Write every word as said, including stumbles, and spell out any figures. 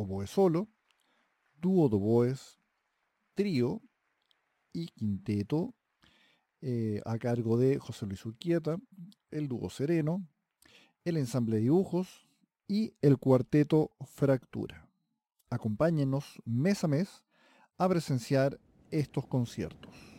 oboe solo, dúo de oboes, trío y quinteto, eh, a cargo de José Luis Urquieta, el dúo Sereno, el ensamble de dibujos y el cuarteto Fractura. Acompáñenos mes a mes a presenciar estos conciertos.